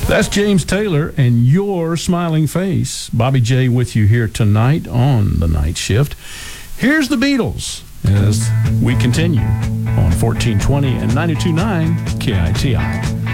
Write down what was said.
That's James Taylor and Your Smiling Face. Bobby J with you here tonight on The Night Shift. Here's the Beatles as we continue on 1420 and 92.9 KITI.